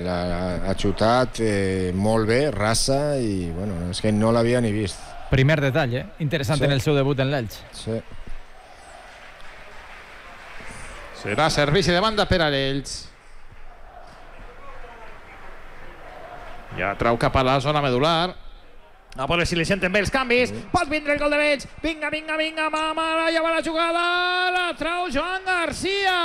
ha xutat molt bé, rasa, i bueno, és que no l'havia ni vist. Primer detall, interessant en el seu debut en l'Elx. Sí. Serà servici de banda per a l'Elx. Ja trau cap a la zona medular. A veure si li senten bé els canvis. Pot vindre el gol de l'Elx. Vinga, mama, ja va la jugada. La trau Joan Garcia.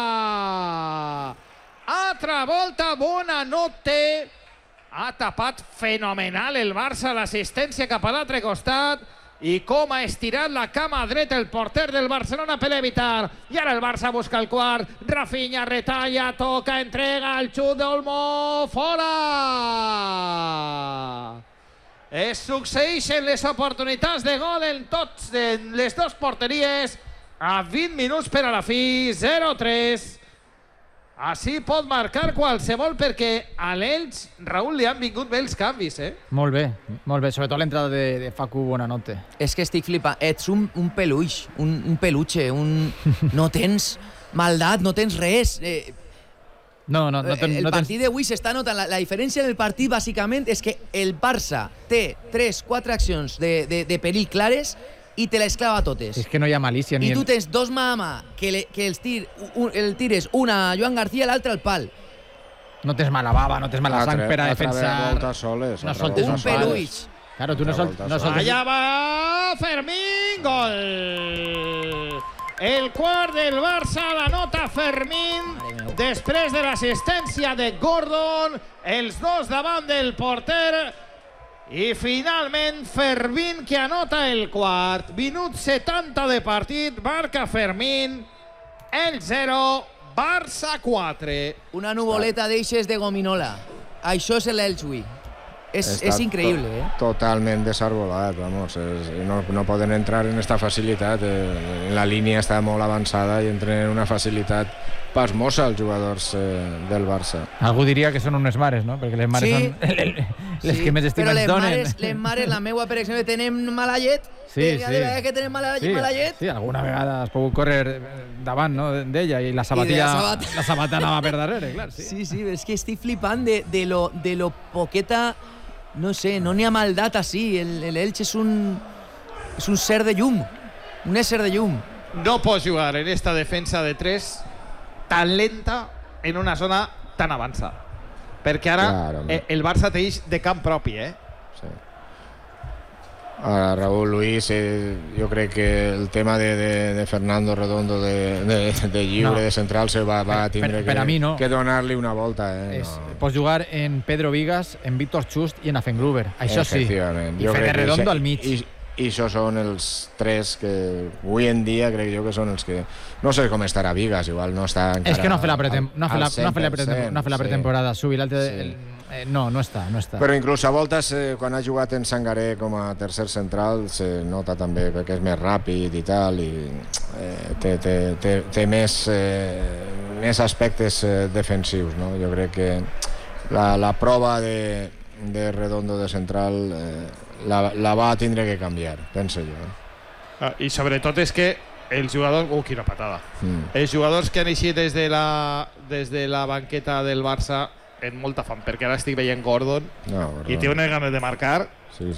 Altra volta bona notte. Ha tapat fenomenal el Barça, l'assistència cap a l'altre costat, i com ha estirat la cama dreta el porter del Barcelona per evitar. I ara el Barça busca el quart. Rafinha retalla, toca, entrega el xut d'Olmo, fora. Es succeeixen les oportunitats de gol en tots les dues porteries a 20 minuts per a la fi. 0-3. Així pot marcar qualsevol, perquè a l'Elx, Raül, li han vingut bé els canvis, Molt bé, sobretot l'entrada de Facu Buonanotte. És que estic flipant, ets un peluix, un peluche, no tens maldat, no tens res. El partit d'avui s'està notant, la diferència en el partit bàsicament és que el Barça té 3-4 accions de perill clares i te les clava totes. És que no hi ha malícia. I tu tens dos mà que el tires una a Joan García i l'altra al pal. No tens mala bava, no tens mala sang per a defensar. No soltes un peluix. Claro, tu no soltes. Allà va Fermín, gol. El quart del Barça l'anota Fermín després de l'assistència de Gordon. Els dos davant del porter. I finalment Fermín que anota el quart. Minut 70 de partit, marca Fermín. El 0, Barça 4. Una nuvoleta d'eixes de gominola. Això és l'Elx. És increïble, Totalment desarbolat, vamos. No poden entrar en esta facilitat. La línia està molt avançada i entren en una facilitat pasmosa els jugadors del Barça. Algú diria que són unes mares, no? Perquè les mares són les que més estimats donen. Però les mares, la meua, per exemple, tenen mala llet. Sí. Que tenen mala llet. Sí, alguna vegada has pogut córrer davant d'ella i la sabata anava per darrere, clar. Sí, és que estic flipant de lo poqueta... No sé, no n'hi ha maldat així. L'Elx és un ser de llum. Un ésser de llum. No pots jugar en esta defensa de 3 tan lenta en una zona tan avançada. Perquè ara el Barça té de camp propi, Sí. Ara, Raúl, Luis, jo crec que el tema de Fernando Redondo de lliure, de central, se va tindre que donar-li una volta. Pots jugar en Pedro Vigas, en Víctor Chust i en Afengruber. Això sí. I Fede Redondo al mig. I això són els tres que avui en dia crec jo que són els que... No sé com estarà Vigas, igual no està encara... És que no ha fet la pretemporada. No està. Però inclús a voltes, quan ha jugat en Sangaré com a tercer central, se nota també perquè és més ràpid i tal, i té més aspectes defensius, no? Jo crec que la prova de Redondo de central la va tindre que canviar, penso jo. I sobretot és que els jugadors... quina patada. Els jugadors que han eixit des de la banqueta del Barça en molta fam, perquè ara estic veient Gordon i té unes ganes de marcar. Sí.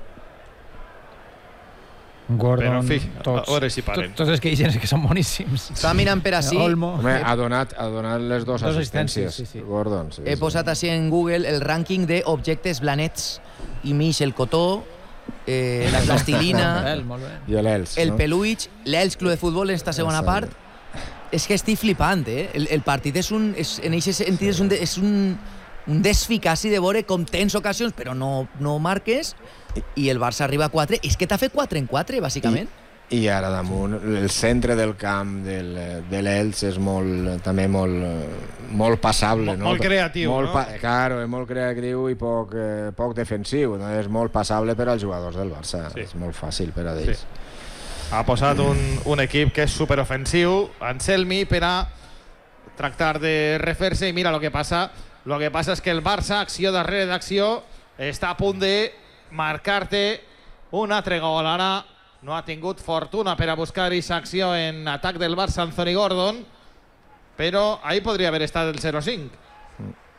Gordon, però en fi, a veure si paren. Tots els que diuen que són boníssims. Està mirant per així. Home, ha donat les dues assistències. Gordon. He posat així en Google el rànquing d'objectes blanets. I mig el cotó, la plastilina, i l'Elx, el peluix, l'Elx Club de Futbol en esta segona part. És que estic flipant, El partit en aquest sentit és un desficaci de veure com tens ocasions, però no marques, i el Barça arriba a 4. És que t'ha fet 4 en 4, bàsicament. I ara damunt, el centre del camp de l'Elx és també molt passable. Molt creatiu, no? Claro, és molt creatiu i poc defensiu. No? És molt passable per als jugadors del Barça. Sí. És molt fàcil per a ells. Sí. Ha posat un equip que és superofensiu, Anselmi, per a tractar de refer-se, i mira el que passa. El que passa és que el Barça, acció darrere d'acció, està a punt de marcar-te un altre gol. Ara no ha tingut fortuna per a buscar aquesta acció en atac del Barça, Anthony Gordon, però ahí podria haver estat el 0-5.